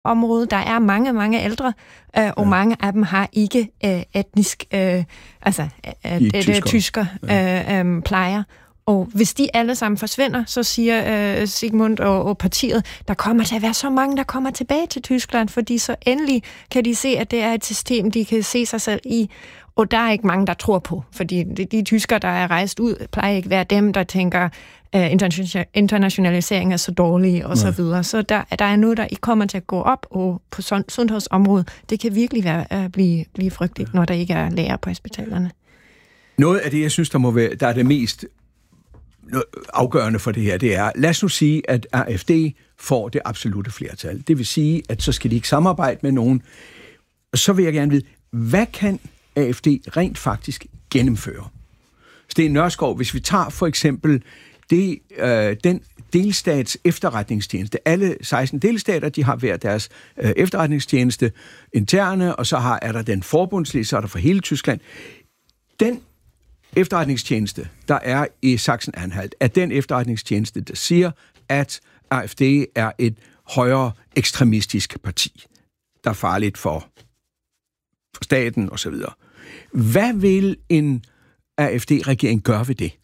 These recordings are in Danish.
område. Der er mange, mange ældre, og mange af dem har ikke etnisk, tysker plejer. Og hvis de alle sammen forsvinder, så siger Sigmund og partiet, der kommer til at være så mange, der kommer tilbage til Tyskland, fordi så endelig kan de se, at det er et system, de kan se sig selv i. Og der er ikke mange, der tror på, fordi de tyskere, der er rejst ud, plejer ikke at være dem, der tænker, internationalisering er så dårlig og så videre. Så der er noget, der ikke kommer til at gå op, og på sundhedsområdet, det kan virkelig blive frygteligt, når der ikke er læger på hospitalerne. Noget af det, jeg synes, der er det mest afgørende for det her, det er, lad os nu sige, at AfD får det absolutte flertal. Det vil sige, at så skal de ikke samarbejde med nogen. Så vil jeg gerne vide, hvad kan AfD rent faktisk gennemføre? Sten Nørskov, hvis vi tager for eksempel den delstats efterretningstjeneste. Alle 16 delstater, de har hver deres efterretningstjeneste interne, og så er der den forbundslige, så er der for hele Tyskland. Den efterretningstjeneste, der er i Sachsen-Anhalt, er den efterretningstjeneste, der siger, at AfD er et højere ekstremistisk parti, der er farligt for staten osv. Hvad vil en AfD-regering gøre ved det?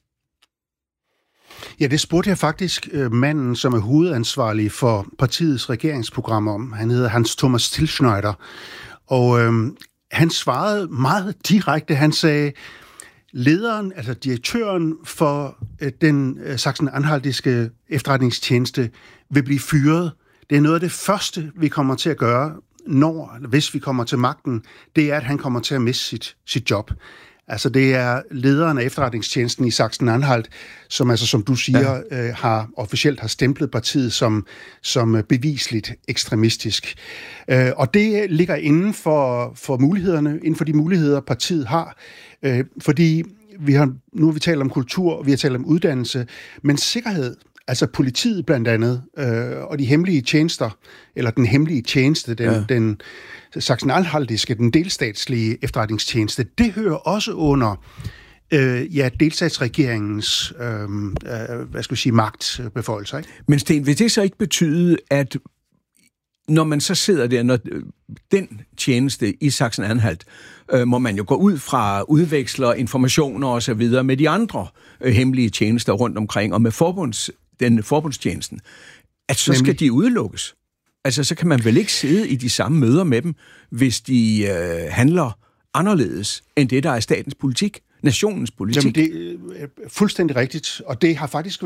Ja, det spurgte jeg faktisk manden, som er hovedansvarlig for partiets regeringsprogram om. Han hedder Hans Thomas Tilschneider. Og han svarede meget direkte. Han sagde, lederen, altså direktøren for den sachsen-anhaltiske efterretningstjeneste, vil blive fyret. Det er noget af det første, vi kommer til at gøre, hvis vi kommer til magten, det er, at han kommer til at miste sit job. Altså det er lederen af efterretningstjenesten i Sachsen-Anhalt, som altså, som du siger, officielt har stemplet partiet som bevisligt ekstremistisk. Og det ligger inden for mulighederne, inden for de muligheder, partiet har, fordi nu har vi talt om kultur, vi har talt om uddannelse, men sikkerhed, altså politiet blandt andet, og de hemmelige tjenester, eller den hemmelige tjeneste, den Sachsen-Anhaltiske, den delstatslige efterretningstjeneste, det hører også under delstatsregeringens magtbeføjelser. Ikke? Men Sten, vil det så ikke betyde, at når man så sidder der, når den tjeneste i Sachsen-Anhalt, må man jo gå ud fra udveksler informationer og så videre med de andre hemmelige tjenester rundt omkring, og med forbundstjenesten, at så skal de udelukkes. Altså, så kan man vel ikke sidde i de samme møder med dem, hvis de handler anderledes end det, der er statens politik, nationens politik. Jamen, det er fuldstændig rigtigt, og det har faktisk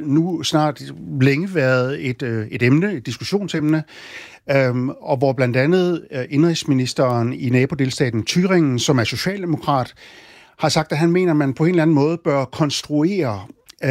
været et emne, et diskussionsemne, og hvor blandt andet indenrigsministeren i nabodelstaten Thüringen, som er socialdemokrat, har sagt, at han mener, at man på en eller anden måde bør konstruere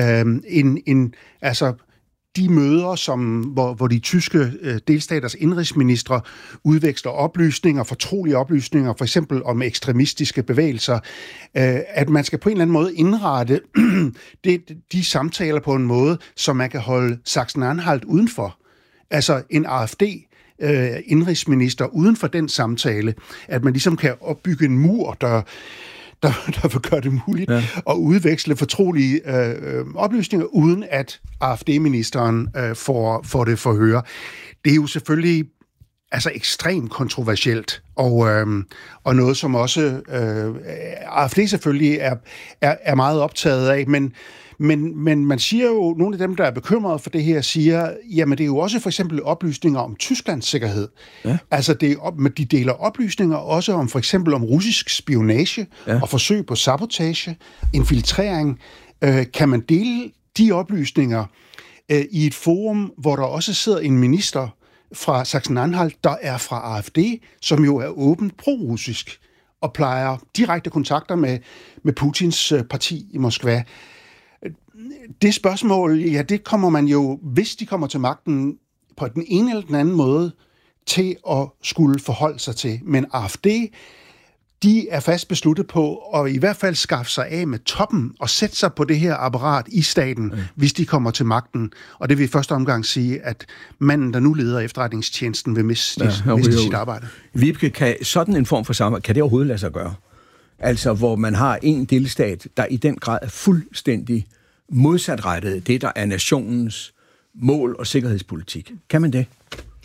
de møder, hvor de tyske delstaters indenrigsministre udveksler oplysninger, fortrolige oplysninger, for eksempel om ekstremistiske bevægelser, at man skal på en eller anden måde indrette de samtaler på en måde, så man kan holde Sachsen-Anhalt udenfor. Altså en AfD indenrigsminister uden for den samtale, at man ligesom kan opbygge en mur, der vil gøre det muligt at udveksle fortrolige oplysninger, uden at AfD-ministeren får det forhøre. Det er jo selvfølgelig ekstremt kontroversielt, og noget, som også AfD selvfølgelig er meget optaget af, men man siger jo, nogle af dem, der er bekymrede for det her, siger, jamen det er jo også for eksempel oplysninger om Tysklands sikkerhed. Ja. Altså de deler oplysninger også om for eksempel om russisk spionage og forsøg på sabotage, infiltrering. Kan man dele de oplysninger i et forum, hvor der også sidder en minister fra Sachsen-Anhalt, der er fra AfD, som jo er åbent pro-russisk og plejer direkte kontakter med Putins parti i Moskva. Det spørgsmål, det kommer man jo, hvis de kommer til magten på den ene eller den anden måde, til at skulle forholde sig til. Men AfD, de er fast besluttet på at i hvert fald skaffe sig af med toppen og sætte sig på det her apparat i staten, hvis de kommer til magten. Og det vil i første omgang sige, at manden, der nu leder efterretningstjenesten, vil miste sit arbejde. Vibeke, kan sådan en form for samarbejde, kan det overhovedet lade sig gøre? Altså, hvor man har en delstat, der i den grad er fuldstændig modsatrettet det, der er nationens mål og sikkerhedspolitik. Kan man det?